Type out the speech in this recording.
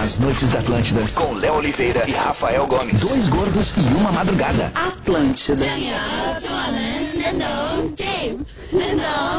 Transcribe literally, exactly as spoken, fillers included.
As Noites da Atlântida com Léo Oliveira e Rafael Gomes. Dois gordos e uma madrugada. Atlântida.